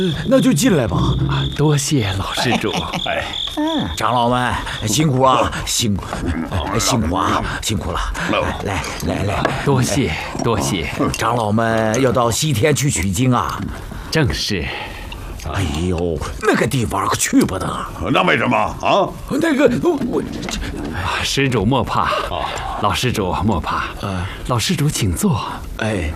那就进来吧。 多谢老施主。 哎， 长老们辛苦啊，辛苦啊，辛苦了。来， 多谢多谢。 长老们要到西天去取经啊。 正是。 哎呦，那个地方可去不得。 那为什么啊？ 那个我， 施主莫怕，老施主莫怕。老施主请坐。 哎，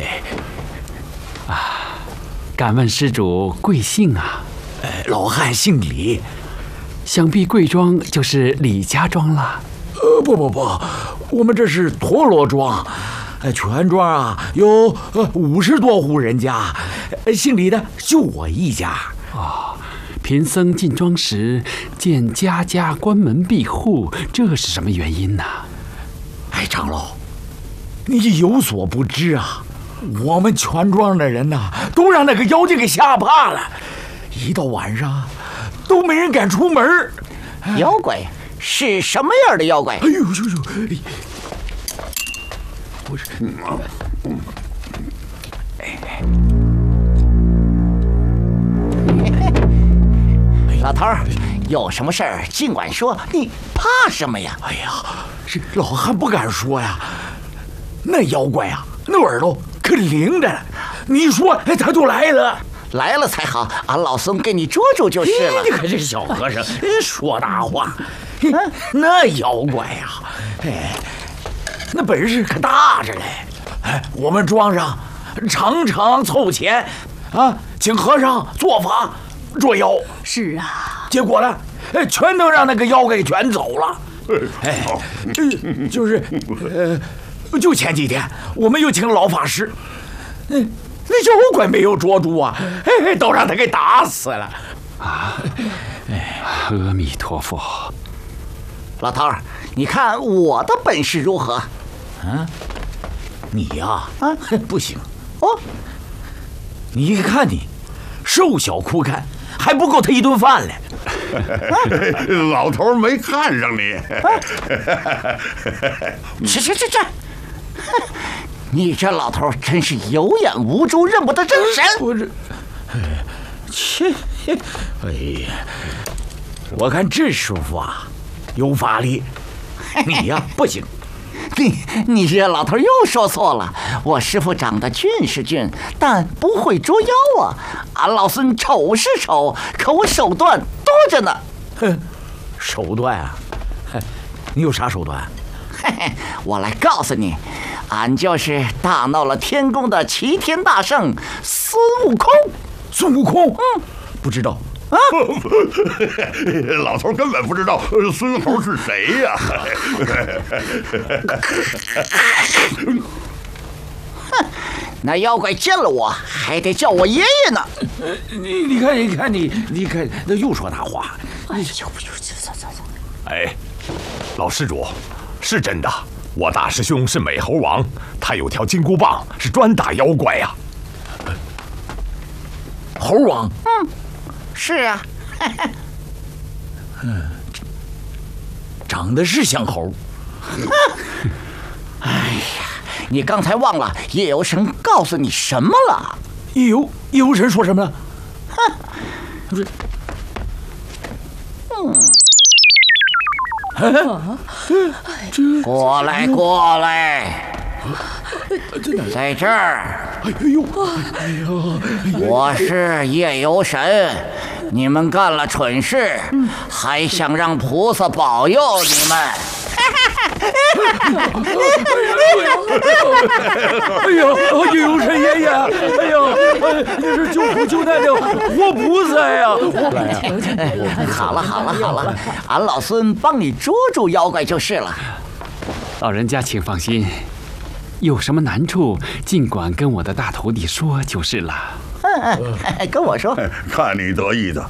敢问施主贵姓啊？ 老汉姓李。 想必贵庄就是李家庄了。 不，我们这是陀螺庄。全庄啊有50多户人家，姓李的就我一家。 贫僧进庄时见家家关门闭户，这是什么原因呢？ 长老，你有所不知啊，我们全庄的人呐，都让那个妖精给吓怕了，一到晚上都没人敢出门。 妖怪是什么样的妖怪？ 哎呦，不是， 老头儿，有什么事儿尽管说，你怕什么呀？ 哎呀，这老汉不敢说呀。那妖怪啊，那耳朵可灵着呢。你说，他就来了。 来了才好，俺老孙给你捉住就是了。 你看这小和尚说大话。那妖怪呀，那本事可大着嘞。我们庄上常常凑钱啊，请和尚做法捉妖。 是啊， 结果呢，全都让那个妖怪给卷走了。就前几天，我们又请了老法师，那妖怪没有捉住啊，都让他给打死了。 阿弥陀佛。 老头儿，你看我的本事如何？ 你呀，不行哦。 你看你，瘦小枯干，还不够他一顿饭嘞。 老头没看上你。 这，你这老头真是有眼无珠，认不得真神。 我这，我看这师傅啊，有法力，你呀不行。 你这老头又说错了，我师傅长得俊是俊，但不会捉妖啊。俺老孙丑是丑，可我手段多着呢。 手段啊？你有啥手段？ 我来告诉你，俺就是大闹了天宫的齐天大圣孙悟空。 孙悟空？不知道。 老头根本不知道孙猴是谁呀。 那妖怪见了我还得叫我爷爷呢。 你看，那又说大话。 老施主，是真的，我大师兄是美猴王，他有条金箍棒，是专打妖怪呀。 猴王？ 是啊。 长得是像猴。 哎呀，你刚才忘了夜游神告诉你什么了？ 夜游神说什么了？不是。 过来，在这儿。我是夜游神，你们干了蠢事，还想让菩萨保佑你们？ 夜游神爷爷，你是救苦救难的活菩萨呀！ 好了，俺老孙帮你捉住妖怪就是了。 老人家请放心，有什么难处尽管跟我的大徒弟说就是了。 跟我说。 看你得意的，